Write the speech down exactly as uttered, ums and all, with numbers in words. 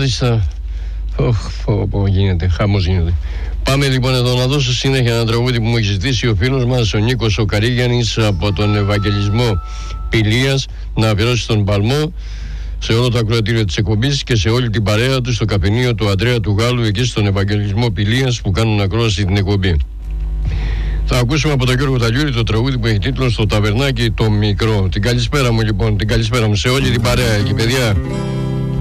άριστα. Οχ, πω, πω, γίνεται, χαμός γίνεται. Πάμε λοιπόν εδώ να δώσω συνέχεια ένα τραγούδι που μου έχει ζητήσει ο φίλος μας ο Νίκος ο Καρίγιαννης από τον Ευαγγελισμό Πηλίας, να αφιερώσει τον παλμό σε όλο το ακροατήριο της εκπομπής και σε όλη την παρέα του στο καφενείο του Ανδρέα του Γάλλου εκεί στον Ευαγγελισμό Πηλίας που κάνουν ακρόαση την εκπομπή. Θα ακούσουμε από τον Γιώργο Ταλιούρη το τραγούδι που έχει τίτλο «Στο ταβερνάκι το μικρό». Την καλησπέρα μου λοιπόν, την καλησπέρα μου σε όλη την παρέα εκεί, παιδιά.